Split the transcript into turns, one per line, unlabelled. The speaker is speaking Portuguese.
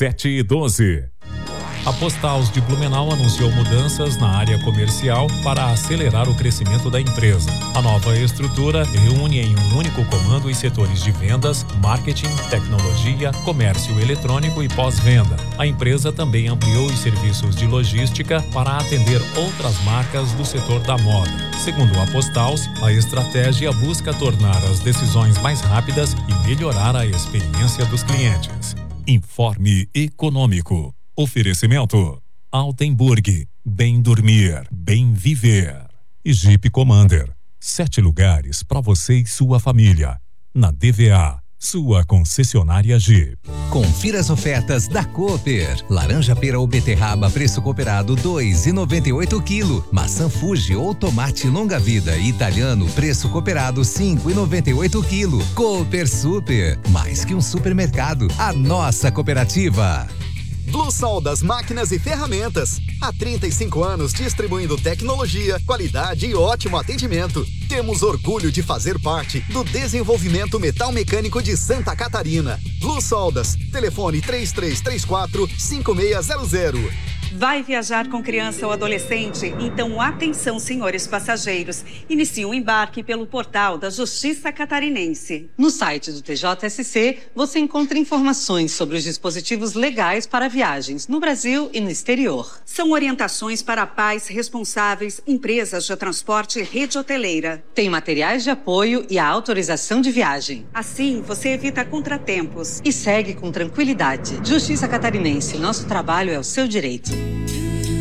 7:12. A Postaus de Blumenau anunciou mudanças na área comercial para acelerar o crescimento da empresa. A nova estrutura reúne em um único comando os setores de vendas, marketing, tecnologia, comércio eletrônico e pós-venda. A empresa também ampliou os serviços de logística para atender outras marcas do setor da moda. Segundo a Postaus, a estratégia busca tornar as decisões mais rápidas e melhorar a experiência dos clientes. Informe Econômico. Oferecimento: Altenburg, bem dormir, bem viver. E Jeep Commander, 7 lugares para você e sua família. Na DVA, sua concessionária Jeep.
Confira as ofertas da Cooper. Laranja pera ou beterraba, preço cooperado 2,98 o quilo. Maçã Fuji ou tomate longa vida italiano, preço cooperado 5,98 o quilo. Cooper Super, mais que um supermercado, a nossa cooperativa.
Bluesol das Máquinas e Ferramentas. Há 35 anos distribuindo tecnologia, qualidade e ótimo atendimento. Temos orgulho de fazer parte do desenvolvimento metal mecânico de Santa Catarina. Bluesoldas, telefone 3334-5600.
Vai viajar com criança ou adolescente? Então atenção, senhores passageiros. Inicie o embarque pelo portal da Justiça Catarinense.
No site do TJSC, você encontra informações sobre os dispositivos legais para viagens no Brasil e no exterior.
São orientações para pais responsáveis, empresas de transporte e rede hoteleira.
Tem materiais de apoio e a autorização de viagem.
Assim, você evita contratempos.
E segue com tranquilidade. Justiça Catarinense, nosso trabalho é o seu direito.